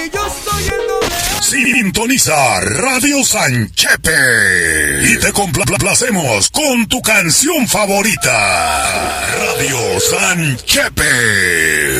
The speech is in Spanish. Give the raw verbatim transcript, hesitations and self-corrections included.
Yo soy el doble. Sintoniza Radio Sanchepe y te complacemos con tu canción favorita. Radio Sanchepe.